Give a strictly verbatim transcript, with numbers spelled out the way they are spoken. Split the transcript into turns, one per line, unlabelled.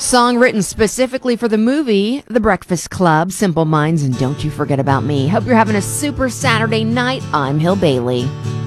Song written specifically for the movie The Breakfast Club, Simple Minds, and Don't You Forget About Me. Hope you're having a super Saturday night. I'm Hill Bailey.